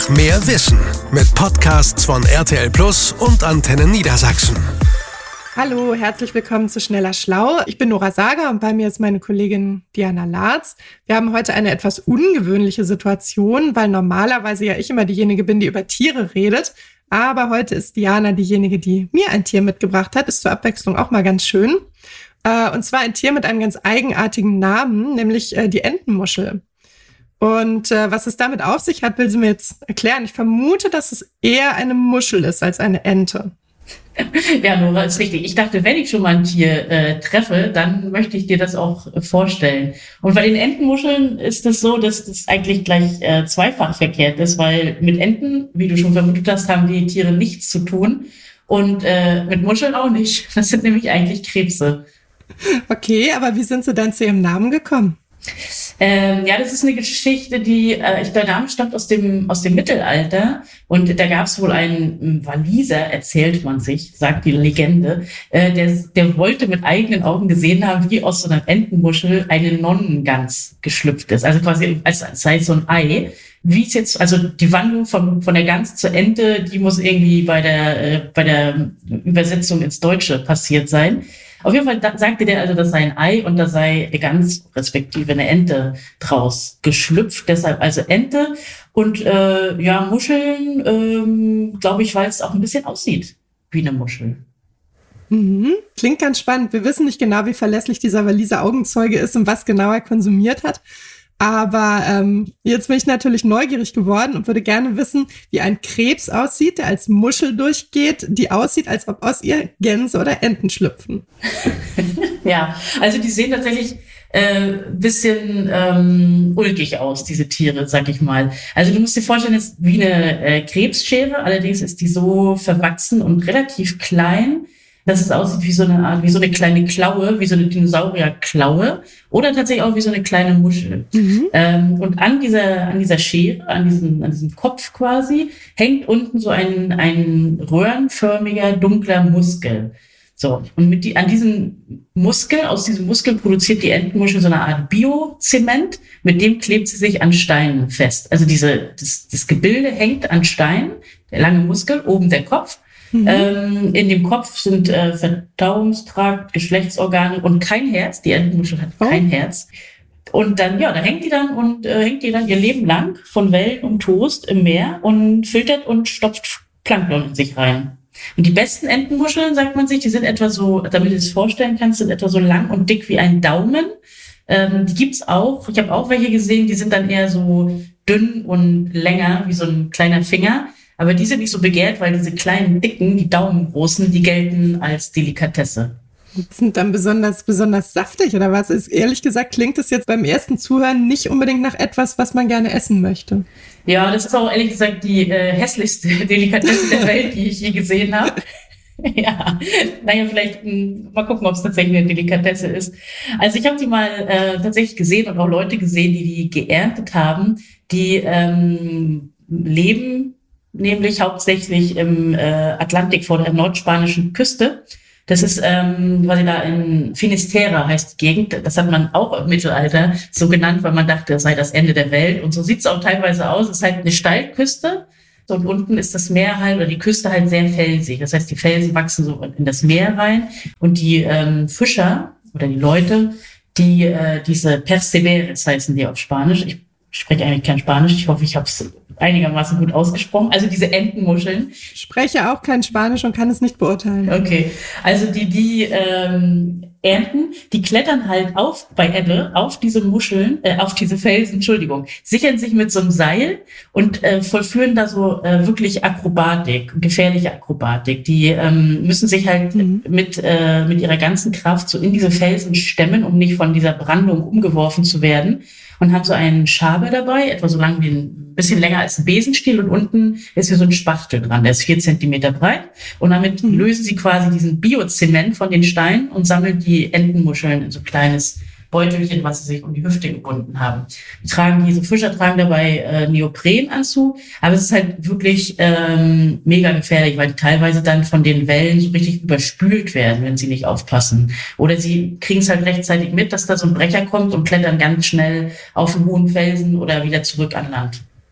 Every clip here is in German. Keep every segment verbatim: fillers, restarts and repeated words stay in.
Mehr Wissen mit Podcasts von R T L Plus und Antenne Niedersachsen. Hallo, herzlich willkommen zu Schneller Schlau. Ich bin Nora Sager und bei mir ist meine Kollegin Diana Laatz. Wir haben heute eine etwas ungewöhnliche Situation, weil normalerweise ja ich immer diejenige bin, die über Tiere redet. Aber heute ist Diana diejenige, die mir ein Tier mitgebracht hat. Ist zur Abwechslung auch mal ganz schön. Und zwar ein Tier mit einem ganz eigenartigen Namen, nämlich die Entenmuschel. Und äh, was es damit auf sich hat, will sie mir jetzt erklären. Ich vermute, dass es eher eine Muschel ist als eine Ente. Ja, Nora, ist richtig. Ich dachte, wenn ich schon mal ein Tier äh, treffe, dann möchte ich dir das auch äh, vorstellen. Und bei den Entenmuscheln ist es so, dass das eigentlich gleich äh, zweifach verkehrt ist, weil mit Enten, wie du schon vermutet hast, haben die Tiere nichts zu tun und äh, mit Muscheln auch nicht. Das sind nämlich eigentlich Krebse. Okay, aber wie sind sie dann zu ihrem Namen gekommen? Ähm, ja, das ist eine Geschichte, die, äh, der Name stammt aus dem aus dem Mittelalter und da gab es wohl einen Waliser, erzählt man sich, sagt die Legende, äh, der der wollte mit eigenen Augen gesehen haben, wie aus so einer Entenmuschel eine Nonnengans geschlüpft ist, also quasi als, als sei es so ein Ei. Wie es jetzt, also die Wandlung von von der Gans zur Ente, die muss irgendwie bei der äh, bei der Übersetzung ins Deutsche passiert sein. Auf jeden Fall da, sagte der also, das sei ein Ei und da sei eine Gans, respektive eine Ente draus geschlüpft. Deshalb also Ente und äh, ja, Muscheln, ähm, glaube ich, weil es auch ein bisschen aussieht wie eine Muschel. Mhm. Klingt ganz spannend. Wir wissen nicht genau, wie verlässlich dieser Waliser Augenzeuge ist und was genau er konsumiert hat. Aber ähm, jetzt bin ich natürlich neugierig geworden und würde gerne wissen, wie ein Krebs aussieht, der als Muschel durchgeht, die aussieht, als ob aus ihr Gänse oder Enten schlüpfen. Ja, also die sehen tatsächlich äh, bisschen ähm, ulkig aus, diese Tiere, sag ich mal. Also du musst dir vorstellen, es ist wie eine äh, Krebsschere, allerdings ist die so verwachsen und relativ klein, dass es aussieht wie so eine Art, wie so eine kleine Klaue, wie so eine Dinosaurierklaue oder tatsächlich auch wie so eine kleine Muschel. Mhm. Ähm, und an dieser, an dieser Schere, an diesem, an diesem Kopf quasi, hängt unten so ein, ein röhrenförmiger, dunkler Muskel. So. Und mit die, an diesem Muskel, aus diesem Muskel produziert die Entenmuschel so eine Art Biozement, mit dem klebt sie sich an Steinen fest. Also diese, das, das Gebilde hängt an Steinen, der lange Muskel, oben der Kopf. Mhm. Ähm, in dem Kopf sind äh, Verdauungstrakt, Geschlechtsorgane und kein Herz. Die Entenmuschel hat oh. kein Herz. Und dann, ja, da hängt die dann und äh, hängt die dann ihr Leben lang von Wellen und Toast im Meer und filtert und stopft Plankton in sich rein. Und die besten Entenmuscheln, sagt man sich, die sind etwa so, damit du es vorstellen kannst, sind etwa so lang und dick wie ein Daumen. Ähm, die gibt's auch. Ich habe auch welche gesehen, die sind dann eher so dünn und länger wie so ein kleiner Finger. Aber die sind nicht so begehrt, weil diese kleinen, dicken, die daumengroßen, die gelten als Delikatesse. Die sind dann besonders, besonders saftig, oder was? Ist, ehrlich gesagt klingt es jetzt beim ersten Zuhören nicht unbedingt nach etwas, was man gerne essen möchte. Ja, das ist auch ehrlich gesagt die äh, hässlichste Delikatesse der Welt, die ich je gesehen habe. Ja, naja, vielleicht mh, mal gucken, ob es tatsächlich eine Delikatesse ist. Also ich habe die mal äh, tatsächlich gesehen und auch Leute gesehen, die die geerntet haben, die ähm, leben nämlich hauptsächlich im äh, Atlantik vor der nordspanischen Küste. Das ist ähm, quasi da in Finisterre heißt die Gegend. Das hat man auch im Mittelalter so genannt, weil man dachte, das sei das Ende der Welt. Und so sieht es auch teilweise aus. Es ist halt eine Steilküste und unten ist das Meer halt oder die Küste halt sehr felsig. Das heißt, die Felsen wachsen so in das Meer rein und die ähm, Fischer oder die Leute, die äh, diese Perseveres heißen die auf Spanisch. Ich spreche eigentlich kein Spanisch. Ich hoffe, ich habe es einigermaßen gut ausgesprochen. Also diese Entenmuscheln. Ich spreche auch kein Spanisch und kann es nicht beurteilen. Okay, also die die ähm, ernten, die klettern halt auf bei Ebbe auf diese Muscheln, äh, auf diese Felsen, Entschuldigung, sichern sich mit so einem Seil und äh, vollführen da so äh, wirklich Akrobatik, gefährliche Akrobatik. Die ähm, müssen sich halt mhm. mit äh, mit ihrer ganzen Kraft so in diese Felsen stemmen, um nicht von dieser Brandung umgeworfen zu werden. Und haben so einen Schaber dabei, etwa so lang wie ein bisschen länger als ein Besenstiel und unten ist hier so ein Spachtel dran, der ist vier Zentimeter breit und damit mhm. lösen sie quasi diesen Biozement von den Steinen und sammeln die Entenmuscheln in so kleines Beutelchen, was sie sich um die Hüfte gebunden haben. Die tragen, diese Fischer tragen dabei äh, Neoprenanzug, aber es ist halt wirklich ähm, mega gefährlich, weil die teilweise dann von den Wellen so richtig überspült werden, wenn sie nicht aufpassen. Oder sie kriegen es halt rechtzeitig mit, dass da so ein Brecher kommt und klettern ganz schnell auf einen hohen Felsen oder wieder zurück an Land.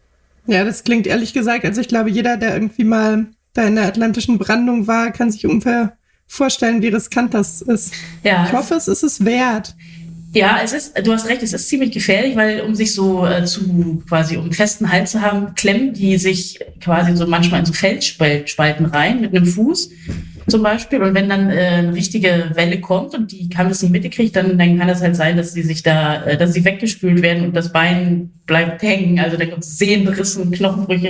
Ja, das klingt ehrlich gesagt, also ich glaube, jeder, der irgendwie mal da in der atlantischen Brandung war, kann sich ungefähr vorstellen, wie riskant das ist. Ja. Ich hoffe, es ist es wert. Ja, es ist, du hast recht, es ist ziemlich gefährlich, weil um sich so äh, zu, quasi um einen festen Halt zu haben, klemmen die sich quasi so manchmal in so Felsspalten rein mit einem Fuß zum Beispiel. Und wenn dann äh, eine richtige Welle kommt und die kann das nicht mitgekriegt, dann, dann kann das halt sein, dass sie sich da, äh, dass sie weggespült werden und das Bein bleibt hängen. Also da gibt es Sehnenrissen, Knochenbrüche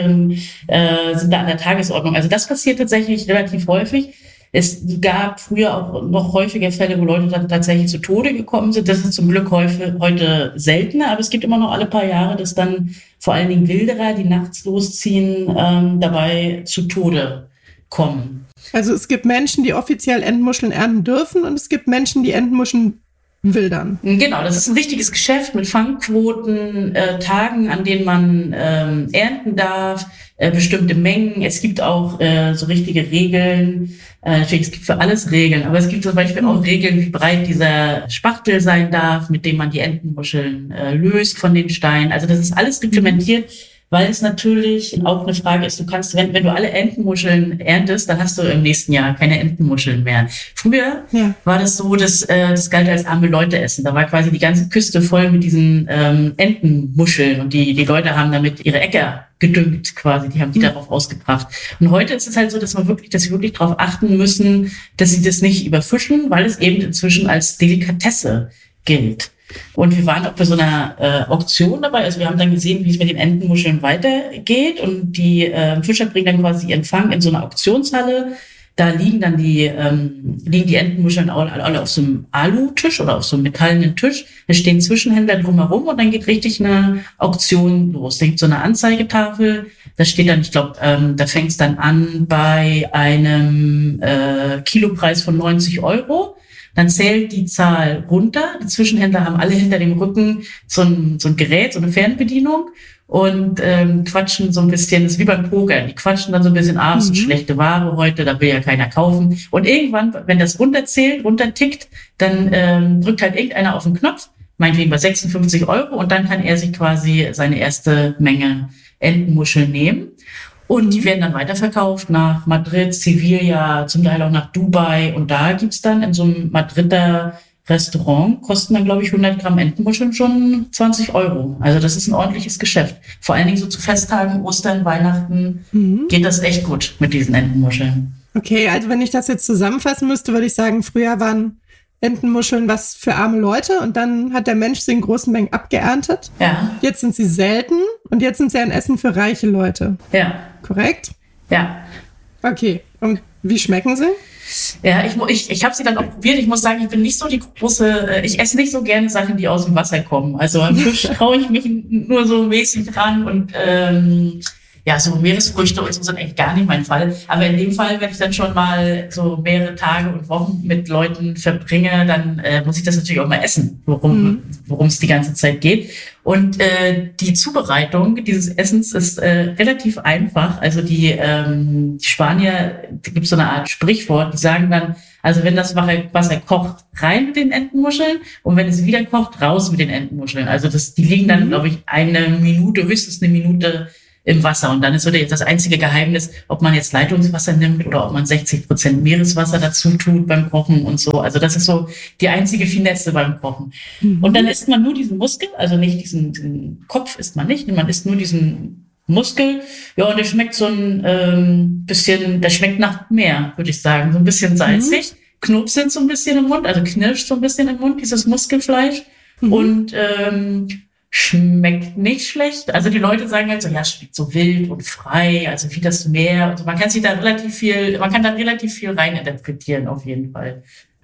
äh, sind da an der Tagesordnung. Also das passiert tatsächlich relativ häufig. Es gab früher auch noch häufiger Fälle, wo Leute dann tatsächlich zu Tode gekommen sind. Das ist zum Glück häufig, heute seltener, aber es gibt immer noch alle paar Jahre, dass dann vor allen Dingen Wilderer, die nachts losziehen, ähm, dabei zu Tode kommen. Also es gibt Menschen, die offiziell Entenmuscheln ernten dürfen und es gibt Menschen, die Entenmuscheln wildern. Genau, das ist ein richtiges Geschäft mit Fangquoten, äh, Tagen, an denen man ähm, ernten darf, äh, bestimmte Mengen. Es gibt auch äh, so richtige Regeln. Äh, natürlich, es gibt für alles Regeln, aber es gibt zum Beispiel auch Regeln, wie breit dieser Spachtel sein darf, mit dem man die Entenmuscheln äh, löst von den Steinen. Also das ist alles reglementiert, weil es natürlich auch eine Frage ist, du kannst, wenn, wenn du alle Entenmuscheln erntest, dann hast du im nächsten Jahr keine Entenmuscheln mehr. Früher ja. war das so, dass äh, das galt als arme Leute essen. Da war quasi die ganze Küste voll mit diesen ähm, Entenmuscheln und die die Leute haben damit ihre Äcker gedüngt quasi, die haben die mhm. darauf ausgebracht. Und heute ist es halt so, dass man wirklich, dass sie wirklich darauf achten müssen, dass sie das nicht überfischen, weil es eben inzwischen als Delikatesse gilt. Und wir waren auch bei so einer äh, Auktion dabei. Also wir haben dann gesehen, wie es mit den Entenmuscheln weitergeht. Und die äh, Fischer bringen dann quasi ihren Fang in so eine Auktionshalle. Da liegen dann die ähm, liegen die Entenmuscheln alle, alle auf so einem Alutisch oder auf so einem metallenen Tisch. Da stehen Zwischenhändler drumherum und dann geht richtig eine Auktion los. Da gibt es so eine Anzeigetafel. Da steht dann, ich glaube, ähm, da fängt es dann an bei einem äh, Kilopreis von neunzig Euro. Dann zählt die Zahl runter. Die Zwischenhändler haben alle hinter dem Rücken so ein, so ein Gerät, so eine Fernbedienung und ähm, quatschen so ein bisschen, das ist wie beim Poker, die quatschen dann so ein bisschen, ah, das ist mhm. schlechte Ware heute, da will ja keiner kaufen. Und irgendwann, wenn das runterzählt, runtertickt, dann ähm, drückt halt irgendeiner auf den Knopf, meinetwegen bei sechsundfünfzig Euro und dann kann er sich quasi seine erste Menge Entenmuscheln nehmen. Und die werden dann weiterverkauft nach Madrid, Sevilla, zum Teil auch nach Dubai. Und da gibt's dann in so einem Madrider Restaurant, kosten dann, glaube ich, hundert Gramm Entenmuscheln schon zwanzig Euro. Also das ist ein ordentliches Geschäft. Vor allen Dingen so zu Festtagen, Ostern, Weihnachten mhm. geht das echt gut mit diesen Entenmuscheln. Okay, also wenn ich das jetzt zusammenfassen müsste, würde ich sagen, früher waren Entenmuscheln was für arme Leute und dann hat der Mensch sie in großen Mengen abgeerntet. Ja. Jetzt sind sie selten und jetzt sind sie ein Essen für reiche Leute. Ja. Korrekt? Ja. Okay, und wie schmecken sie? Ja, ich, ich, ich habe sie dann auch probiert. Ich muss sagen, ich bin nicht so die große, ich esse nicht so gerne Sachen, die aus dem Wasser kommen. Also am Fisch traue ich mich nur so mäßig dran und ähm, ja, so Meeresfrüchte und so sind eigentlich gar nicht mein Fall. Aber in dem Fall, wenn ich dann schon mal so mehrere Tage und Wochen mit Leuten verbringe, dann äh, muss ich das natürlich auch mal essen, worum mhm. worum es die ganze Zeit geht. Und äh, die Zubereitung dieses Essens ist äh, relativ einfach. Also die, ähm, die Spanier, da gibt es so eine Art Sprichwort, die sagen dann, also wenn das Wasser kocht, rein mit den Entenmuscheln und wenn es wieder kocht, raus mit den Entenmuscheln. Also das, die liegen dann, mhm. glaube ich, eine Minute, höchstens eine Minute im Wasser. Und dann ist so das einzige Geheimnis, ob man jetzt Leitungswasser nimmt oder ob man sechzig Prozent Meereswasser dazu tut beim Kochen und so. Also das ist so die einzige Finesse beim Kochen. Mhm. Und dann isst man nur diesen Muskel, also nicht diesen, diesen Kopf isst man nicht, man isst nur diesen Muskel. Ja, und der schmeckt so ein ähm, bisschen, der schmeckt nach Meer, würde ich sagen. So ein bisschen salzig. Mhm. Knopselt so ein bisschen im Mund, also knirscht so ein bisschen im Mund, dieses Muskelfleisch. Mhm. Und ähm, schmeckt nicht schlecht. Also die Leute sagen halt so, ja, schmeckt so wild und frei, also wie das Meer. Also man kann sich da relativ viel, man kann da relativ viel reininterpretieren, auf jeden Fall.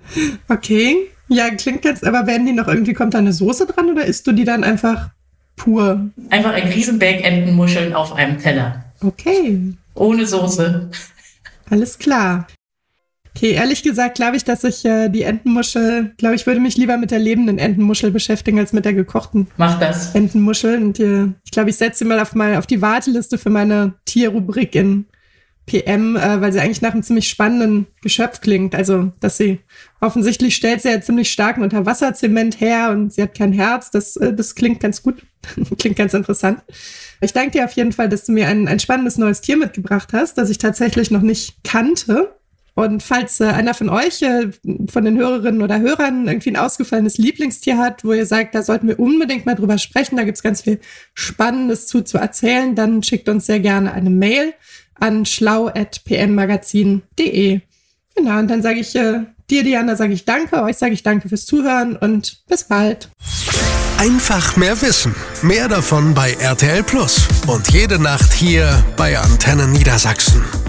Okay. Ja, klingt jetzt, aber werden die noch irgendwie, kommt da eine Soße dran oder isst du die dann einfach pur? Einfach ein Riesenberg Entenmuscheln auf einem Teller. Okay. Ohne Soße. Alles klar. Okay, ehrlich gesagt glaube ich, dass ich äh, die Entenmuschel, glaube ich, würde mich lieber mit der lebenden Entenmuschel beschäftigen, als mit der gekochten Mach das. Entenmuschel. Und äh, ich glaube, ich setze sie mal auf, mal auf die Warteliste für meine Tierrubrik in P M, äh, weil sie eigentlich nach einem ziemlich spannenden Geschöpf klingt. Also, dass sie offensichtlich stellt sie ja ziemlich starken Unterwasserzement her und sie hat kein Herz. Das, äh, das klingt ganz gut, klingt ganz interessant. Ich danke dir auf jeden Fall, dass du mir ein, ein spannendes neues Tier mitgebracht hast, das ich tatsächlich noch nicht kannte. Und falls äh, einer von euch, äh, von den Hörerinnen oder Hörern, irgendwie ein ausgefallenes Lieblingstier hat, wo ihr sagt, da sollten wir unbedingt mal drüber sprechen, da gibt's ganz viel Spannendes zu, zu erzählen, dann schickt uns sehr gerne eine Mail an schlau at p m magazin punkt d e. Genau, und dann sage ich äh, dir, Diana, sage ich danke, euch sage ich danke fürs Zuhören und bis bald. Einfach mehr Wissen. Mehr davon bei R T L Plus. Und jede Nacht hier bei Antenne Niedersachsen.